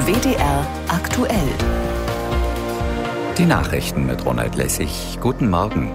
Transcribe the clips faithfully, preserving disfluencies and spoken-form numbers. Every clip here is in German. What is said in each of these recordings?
W D R aktuell. Die Nachrichten mit Ronald Lessig. Guten Morgen.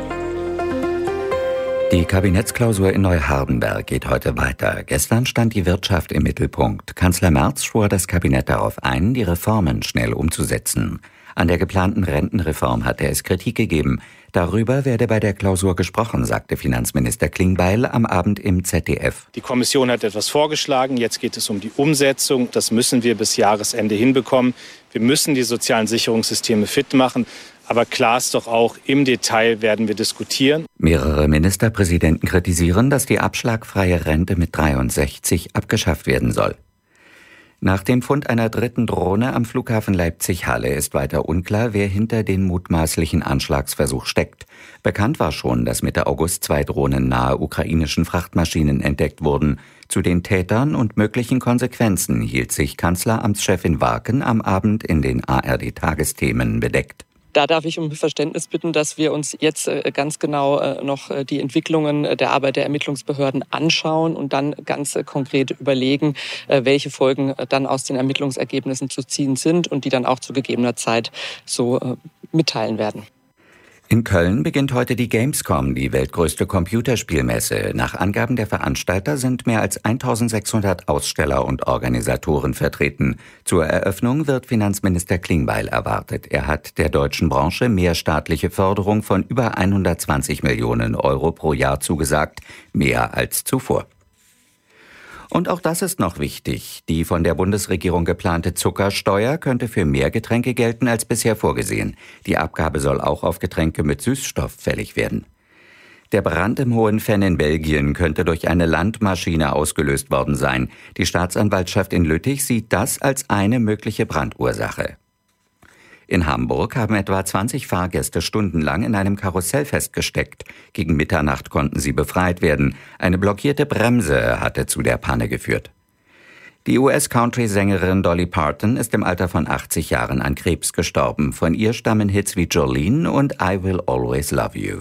Die Kabinettsklausur in Neuhardenberg geht heute weiter. Gestern stand die Wirtschaft im Mittelpunkt. Kanzler Merz schwor das Kabinett darauf ein, die Reformen schnell umzusetzen. An der geplanten Rentenreform hatte es Kritik gegeben. Darüber werde bei der Klausur gesprochen, sagte Finanzminister Klingbeil am Abend im Z D F. Die Kommission hat etwas vorgeschlagen, jetzt geht es um die Umsetzung. Das müssen wir bis Jahresende hinbekommen. Wir müssen die sozialen Sicherungssysteme fit machen. Aber klar ist doch auch, im Detail werden wir diskutieren. Mehrere Ministerpräsidenten kritisieren, dass die abschlagfreie Rente mit dreiundsechzig abgeschafft werden soll. Nach dem Fund einer dritten Drohne am Flughafen Leipzig-Halle ist weiter unklar, wer hinter den mutmaßlichen Anschlagsversuch steckt. Bekannt war schon, dass Mitte August zwei Drohnen nahe ukrainischen Frachtmaschinen entdeckt wurden. Zu den Tätern und möglichen Konsequenzen hielt sich Kanzleramtschefin Warken am Abend in den A R D-Tagesthemen bedeckt. Da darf ich um Verständnis bitten, dass wir uns jetzt ganz genau noch die Entwicklungen der Arbeit der Ermittlungsbehörden anschauen und dann ganz konkret überlegen, welche Folgen dann aus den Ermittlungsergebnissen zu ziehen sind und die dann auch zu gegebener Zeit so mitteilen werden. In Köln beginnt heute die Gamescom, die weltgrößte Computerspielmesse. Nach Angaben der Veranstalter sind mehr als eintausendsechshundert Aussteller und Organisatoren vertreten. Zur Eröffnung wird Finanzminister Klingbeil erwartet. Er hat der deutschen Branche mehr staatliche Förderung von über hundertzwanzig Millionen Euro pro Jahr zugesagt, mehr als zuvor. Und auch das ist noch wichtig. Die von der Bundesregierung geplante Zuckersteuer könnte für mehr Getränke gelten als bisher vorgesehen. Die Abgabe soll auch auf Getränke mit Süßstoff fällig werden. Der Brand im Hohenfenn in Belgien könnte durch eine Landmaschine ausgelöst worden sein. Die Staatsanwaltschaft in Lüttich sieht das als eine mögliche Brandursache. In Hamburg haben etwa zwanzig Fahrgäste stundenlang in einem Karussell festgesteckt. Gegen Mitternacht konnten sie befreit werden. Eine blockierte Bremse hatte zu der Panne geführt. Die U S-Country-Sängerin Dolly Parton ist im Alter von achtzig Jahren an Krebs gestorben. Von ihr stammen Hits wie Jolene und I Will Always Love You.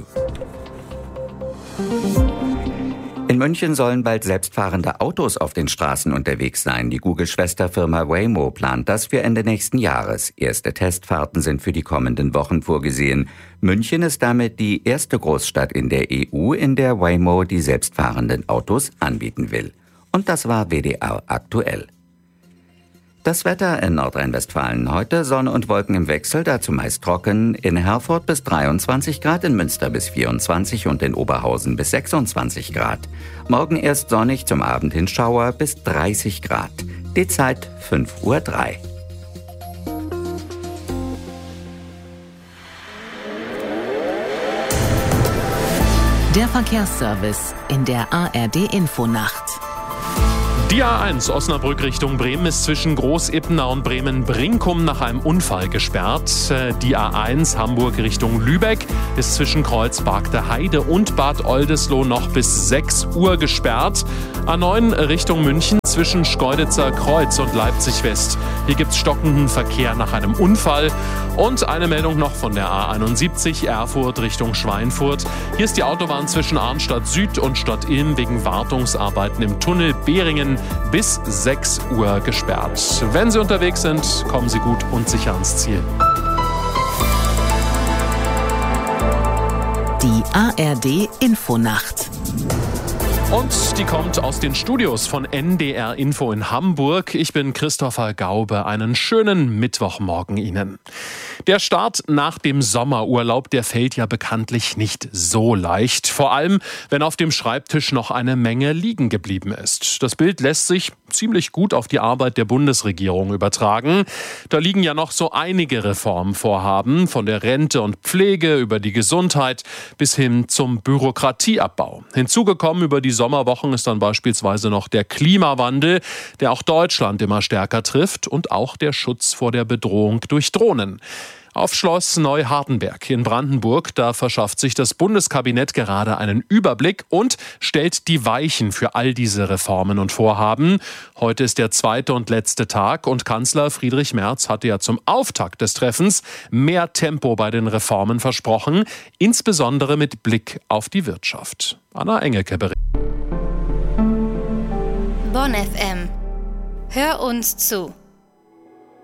In München sollen bald selbstfahrende Autos auf den Straßen unterwegs sein. Die Google-Schwesterfirma Waymo plant das für Ende nächsten Jahres. Erste Testfahrten sind für die kommenden Wochen vorgesehen. München ist damit die erste Großstadt in der E U, in der Waymo die selbstfahrenden Autos anbieten will. Und das war W D R aktuell. Das Wetter in Nordrhein-Westfalen heute: Sonne und Wolken im Wechsel, dazu meist trocken. In Herford bis dreiundzwanzig Grad, in Münster bis vierundzwanzig und in Oberhausen bis sechsundzwanzig Grad. Morgen erst sonnig, zum Abend hin Schauer bis dreißig Grad. Die Zeit fünf Uhr drei. Der Verkehrsservice in der A R D-Infonacht. Die A eins Osnabrück Richtung Bremen ist zwischen Groß-Ippenau und Bremen-Brinkum nach einem Unfall gesperrt. Die A eins Hamburg Richtung Lübeck ist zwischen Kreuzberg Heide und Bad Oldesloe noch bis sechs Uhr gesperrt. A neun Richtung München zwischen Schkeuditzer Kreuz und Leipzig West. Hier gibt es stockenden Verkehr nach einem Unfall. Und eine Meldung noch von der A einundsiebzig Erfurt Richtung Schweinfurt. Hier ist die Autobahn zwischen Arnstadt Süd und Stadt Ilm wegen Wartungsarbeiten im Tunnel Behringen bis sechs Uhr gesperrt. Wenn Sie unterwegs sind, kommen Sie gut und sicher ans Ziel. Die A R D-Infonacht. Und die kommt aus den Studios von N D R Info in Hamburg. Ich bin Christopher Gaube. Einen schönen Mittwochmorgen Ihnen. Der Start nach dem Sommerurlaub, der fällt ja bekanntlich nicht so leicht. Vor allem, wenn auf dem Schreibtisch noch eine Menge liegen geblieben ist. Das Bild lässt sich ziemlich gut auf die Arbeit der Bundesregierung übertragen. Da liegen ja noch so einige Reformvorhaben, von der Rente und Pflege über die Gesundheit bis hin zum Bürokratieabbau. Hinzugekommen über die Sommerwochen ist dann beispielsweise noch der Klimawandel, der auch Deutschland immer stärker trifft, und auch der Schutz vor der Bedrohung durch Drohnen. Auf Schloss Neuhardenberg in Brandenburg, da verschafft sich das Bundeskabinett gerade einen Überblick und stellt die Weichen für all diese Reformen und Vorhaben. Heute ist der zweite und letzte Tag und Kanzler Friedrich Merz hatte ja zum Auftakt des Treffens mehr Tempo bei den Reformen versprochen, insbesondere mit Blick auf die Wirtschaft. Anna Engelke berichtet. Bonn F M. Hör uns zu.